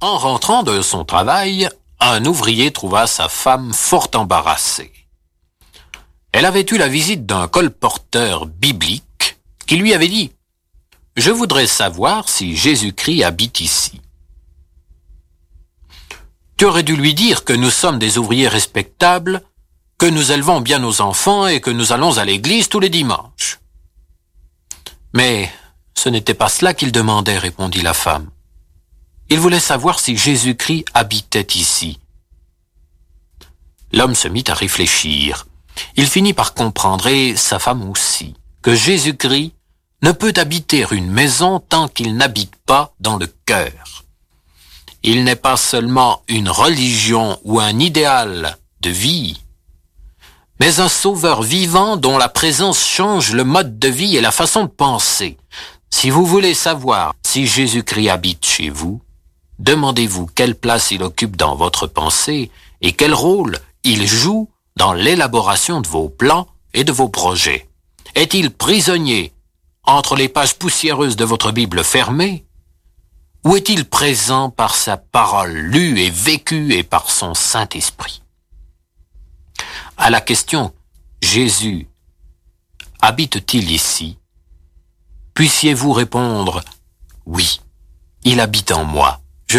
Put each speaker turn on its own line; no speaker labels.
En rentrant de son travail, un ouvrier trouva sa femme fort embarrassée. Elle avait eu la visite d'un colporteur biblique qui lui avait dit « Je voudrais savoir si Jésus-Christ habite ici. » Tu aurais dû lui dire que nous sommes des ouvriers respectables, que nous élevons bien nos enfants et que nous allons à l'église tous les dimanches. Mais ce n'était pas cela qu'il demandait, répondit la femme. Il voulait savoir si Jésus-Christ habitait ici. L'homme se mit à réfléchir. Il finit par comprendre, et sa femme aussi, que Jésus-Christ ne peut habiter une maison tant qu'il n'habite pas dans le cœur. Il n'est pas seulement une religion ou un idéal de vie, mais un sauveur vivant dont la présence change le mode de vie et la façon de penser. Si vous voulez savoir si Jésus-Christ habite chez vous, demandez-vous quelle place il occupe dans votre pensée et quel rôle il joue dans l'élaboration de vos plans et de vos projets. Est-il prisonnier entre les pages poussiéreuses de votre Bible fermée? Ou est-il présent par sa parole lue et vécue et par son Saint-Esprit? À la question « Jésus habite-t-il ici ?» puissiez-vous répondre « Oui, il habite en moi, je le sais. »